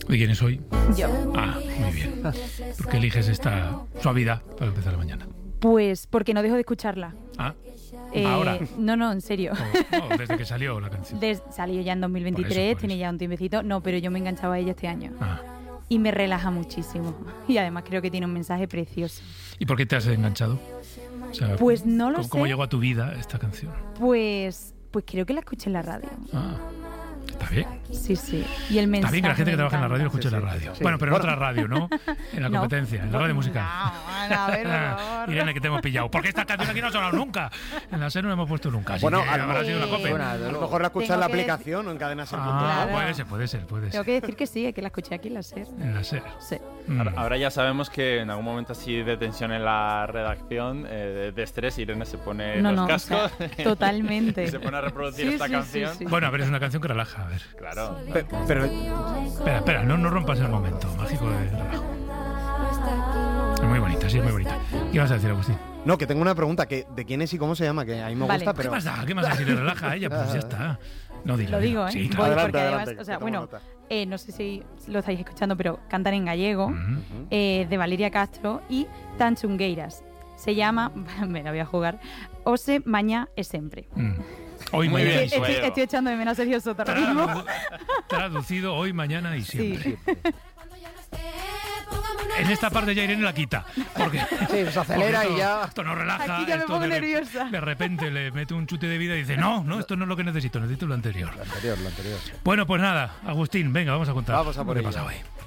¿Y quién es hoy? Yo. Ah, muy bien. ¿Por qué eliges esta suavidad para empezar la mañana? Pues porque no dejo de escucharla. Ah, ahora. No, en serio. No, desde que salió la canción. Salió ya en 2023, Por eso. tiene ya un tiempecito. No, pero yo me enganchaba a ella este año. Ah. Y me relaja muchísimo. Y además creo que tiene un mensaje precioso. ¿Y por qué te has enganchado? O sea, Pues no lo sé. ¿Cómo llegó a tu vida esta canción? Pues creo que la escuché en la radio. Ah, está bien. Sí. Y el mensaje. Está bien que la gente que trabaja en la radio lo me escuche en la radio. Bueno, pero en otra radio, ¿no? En la No. competencia, en la radio musical. No, a ver, por favor. Irene, que te hemos pillado. Porque esta canción aquí no ha sonado nunca. En la SER no la hemos puesto nunca. Así Bueno, que a lo habrá sido una cope. Bueno, a lo mejor la escuchas Tengo en la que aplicación o en cadena ser. Ah, Claro. puede ser. Tengo que decir que sí, que la escuché aquí en la SER. En la SER. Sí. Ahora ya sabemos que en algún momento así de tensión en la redacción, de estrés, Irene se pone los cascos o sea, totalmente. y se pone a reproducir esta canción. Sí. Bueno, a ver, es una canción que relaja. A ver. Claro. Pero Espera, no rompas el momento mágico de relajo. Es muy bonita, sí, es muy bonita. ¿Qué vas a decir, Agustín? no, que tengo una pregunta, que de quién es y cómo se llama, que a mí me Vale. gusta, ¿Qué pero más da? ¿Qué más da? Si le relaja a ella, pues ya está. No, dilo. Lo digo, ¿eh? Sí, Voy claro. Adelante, porque además, adelante, o sea, que tomo bueno, nota. no sé si lo estáis escuchando, pero cantan en gallego, Ujú. de Valeria Castro y Tanchungueiras. Se llama, me la voy a jugar, Ose Mañá e Sempre. Hoy, Muy mañana bien, y siempre. Estoy echando de menos a Sergio Soto ahora mismo. Traducido hoy, mañana y siempre. Sí. En esta parte ya Irene la quita. Porque, Sí, se acelera porque y ya. Esto no relaja. Aquí ya me esto pongo de, nerviosa. De repente le mete un chute de vida y dice, no, esto no es lo que necesito lo anterior. Lo anterior. Bueno, pues nada, Agustín, venga, vamos a contar Vamos a por lo que ello. pasa hoy.